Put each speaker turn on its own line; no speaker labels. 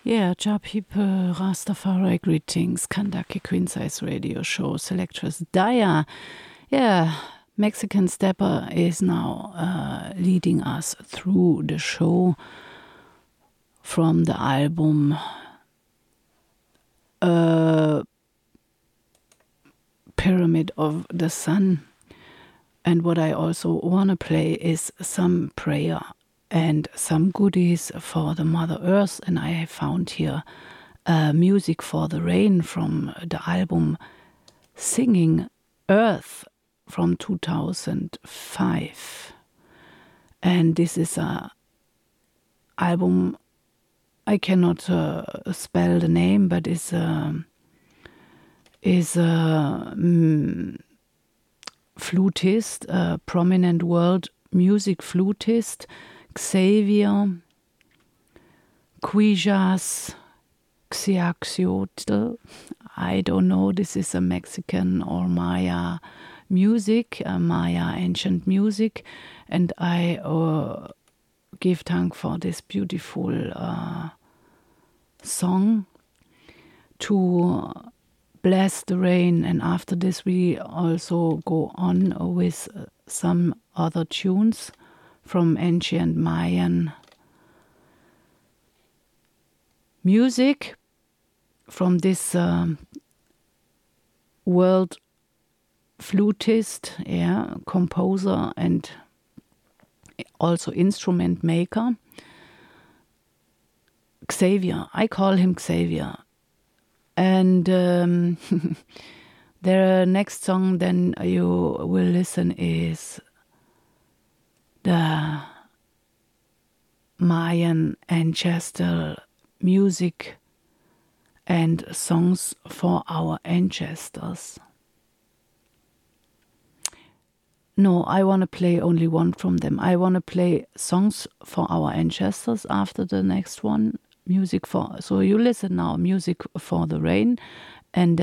Yeah, Jah people, Rastafari greetings, Kandake Queen Size Radio Show, Selectress Daya. Yeah, Mexican Stepper is now leading us through the show from the album Pyramid of the Sun. And what I also want to play is some prayer and some goodies for the Mother Earth. And I have found here music for the rain from the album Singing Earth from 2005. And this is a album, I cannot spell the name, but is flutist, a prominent world music flutist, Xavier Quijas Xiaxiotl. I don't know, this is a Mexican or Maya music, Maya ancient music, and I give thanks for this beautiful song to bless the rain. And after this we also go on with some other tunes from ancient Mayan music from this world flutist, composer and also instrument maker, Xavier. I call him Xavier. And the next song then you will listen is the Mayan ancestral music and songs for our ancestors. No, I want to play only one from them. I want to play songs for our ancestors after the next one. Music for, so you listen now, music for the rain, and